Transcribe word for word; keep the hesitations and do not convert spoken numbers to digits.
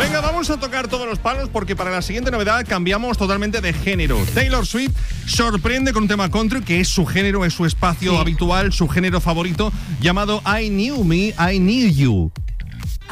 Venga, vamos a tocar todos los palos porque para la siguiente novedad cambiamos totalmente de género. Taylor Swift sorprende con un tema country que es su género, es su espacio sí. habitual, su género favorito, llamado I Knew Me, I Knew You.